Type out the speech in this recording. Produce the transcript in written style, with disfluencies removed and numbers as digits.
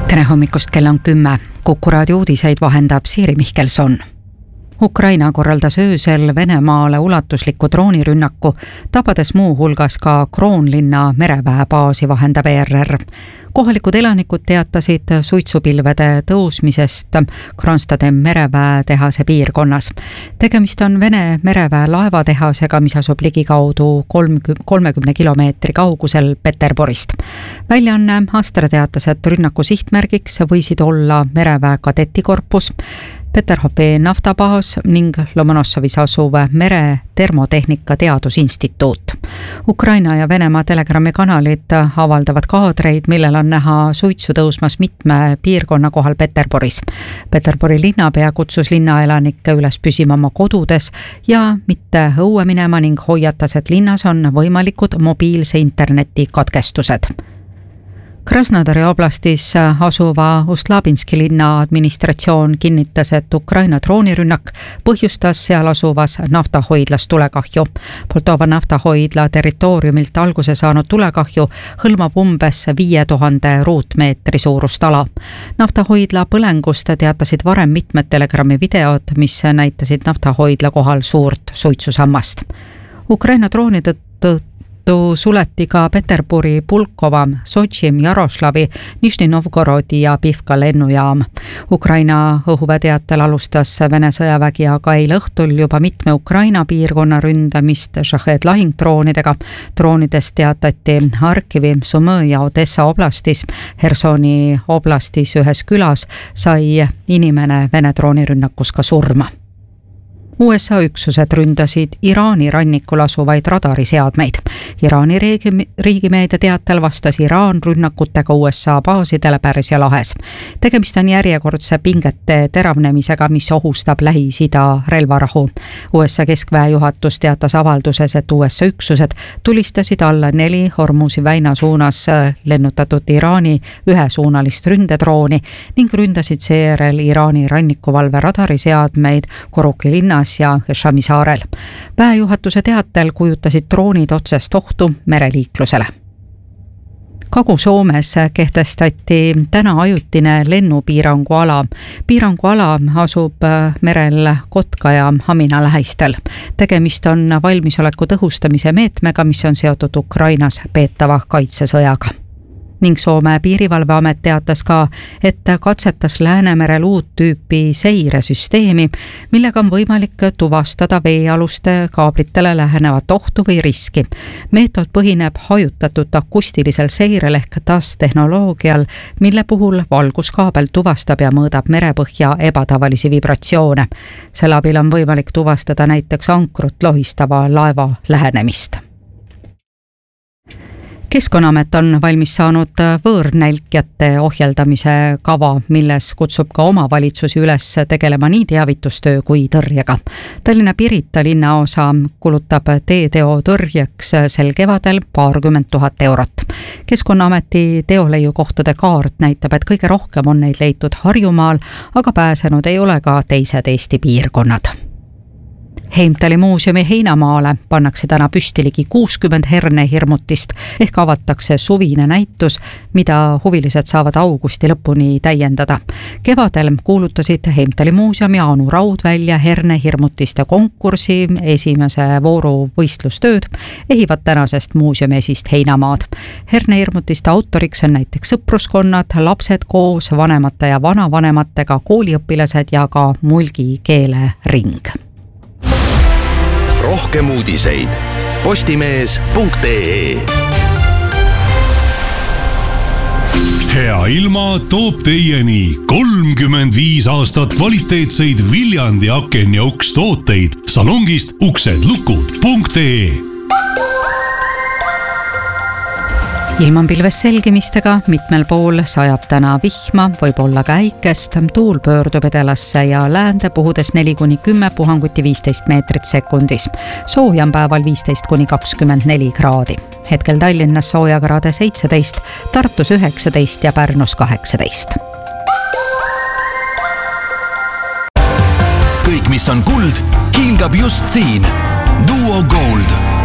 Tere hommikust, kell on 10. Kuku raadio uudiseid vahendab Siiri Mihkelson. Ukraina korraldas öösel Venemaale ulatusliku droonirünnaku, tabades muu hulgas ka Kroonlinna mereväebaasi, vahendab ERR. Kohalikud elanikud teatasid suitsupilvede tõusmisest Kronstade mereväetehase piirkonnas. Tegemist on Vene mereväe laevatehasega, mis asub ligikaudu 30 kilomeetri kaugusel Peterburist. Väljaanne Astra teatas, et rünnaku sihtmärgiks võisid olla mereväe kadetikorpus, Peterhofi naftabaas ning Lomonossovis asuv meretermotehnika teadusinstituut. Ukraina ja Venemaa Telegrami kanalid avaldavad kaadreid, millel on näha suitsu tõusmas mitme piirkonna kohal Peterburis. Peterburi linnapea kutsus linnaelanikke üles püsima oma kodudes ja mitte õue minema ning hoiatas, et linnas on võimalikud mobiilse interneti katkestused. Krasnodari oblastis asuva Ustlabinski linna administratsioon kinnitas, et Ukraina droonirünnak põhjustas seal asuvas naftahoidlas tulekahju. Poltova naftahoidla territooriumilt alguse saanud tulekahju hõlmab umbes 5000 ruutmeetri suurust ala. Naftahoidla põlengust teatasid varem mitmed Telegrami videod, mis näitasid naftahoidla kohal suurt suitsusammast. Ukraina droonide suleti ka Peterburi, Pulkova, Sotši, Jaroslavi, Nižni Novgorodi ja Pivka lennujaam. Ukraina õhuväeteatel alustas Vene sõjavägi aga eile õhtul juba mitme Ukraina piirkonna ründamist Shahed lahingdroonidega. Droonidest teatati Harkivi, Sumõ ja Odessa oblastis. Hersoni oblastis ühes külas sai inimene Vene droonirünnakus ka surma. USA üksused ründasid Iraani rannikul asuvaid radariseadmeid. Iraani riigimeedia teatel vastas Iraan rünnakutega USA baasidele Pärsia lahes. Tegemist on järjekordse pingete teravnemisega, mis ohustab Lähis-Ida relvarahu. USA keskväe juhatus teatas avalduses, et USA üksused tulistasid alla 4 Hormuzi väina suunas lennutatud Iraani ühesuunalist ründedrooni ning ründasid seejärel Iraani rannikuvalve radariseadmeid Koruki linnas ja Shami saarel. Väejuhatuse teatel kujutasid droonid otsest ohtu mereliiklusele. Kagu-Soomes kehtestati täna ajutine lennupiiranguala. Piiranguala asub merel Kotka ja Hamina lähistel. Tegemist on valmisoleku tõhustamise meetmega, mis on seotud Ukrainas peetava kaitsesõjaga. Ning Soome piirivalveamet teatas ka, et katsetas Läänemerel uut tüüpi seiresüsteemi, millega on võimalik tuvastada veealuste kaablitele lähenevat ohtu või riski. Meetod põhineb hajutatud akustilisel seirel ehk TAS-tehnoloogial, mille puhul valguskaabel tuvastab ja mõõdab merepõhja ebatavalisi vibratsioone. Selle abil on võimalik tuvastada näiteks ankrut lohistava laeva lähenemist. Keskkonnaamet on valmis saanud võõrnälkjate ohjeldamise kava, milles kutsub ka omavalitsusi üles tegelema nii teavitustöö kui tõrjega. Tallinna Pirita linnaosa kulutab teeteo tõrjeks sel kevadel 20 000 eurot. Keskkonnaameti teoleiukohtade kaart näitab, et kõige rohkem on neid leitud Harjumaal, aga pääsenud ei ole ka teised Eesti piirkonnad. Heimtali muuseumi heinamaale pannakse täna püsti ligi 60 hernehirmutist ehk avatakse suvine näitus, mida huvilised saavad augusti lõpuni täiendada. Kevadel kuulutasid Heimtali muuseum ja Anu Raud välja hernehirmutiste konkursi esimese vooru võistlustööd, ehivad tänasest muuseumi esist heinamaad. Hernehirmutiste autoriks on näiteks sõpruskonnad, lapsed koos vanemate ja vanavanematega, kooliõpilased ja ka mulgikeele ring. Rohkem uudiseid postimees.ee. Hea ilma toob teieni 35 aastat kvaliteetseid Viljandi aken ja uks tooteid salongist uksedlukud.ee. Ilm on pilves selgimistega, mitmel pool sajab täna vihma, võib olla ka äikest, tuul pöördub edelasse ja läände puhudes 4-10 puhanguti 15 meetrit sekundis. Sooja on päeval 15-24 kraadi. Hetkel Tallinnas soojakraade 17, Tartus 19 ja Pärnus 18. Kõik, mis on kuld, hiilgab just siin. Duo Gold.